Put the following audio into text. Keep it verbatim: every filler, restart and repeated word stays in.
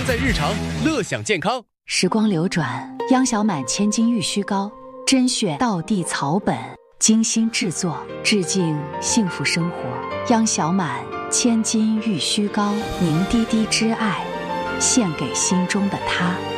在日常，乐享健康。 时光流转，央小满千金玉虚膏，甄选道地草本，精心制作，致敬幸福生活。央小满千金玉虚膏，凝滴滴之爱，献给心中的他。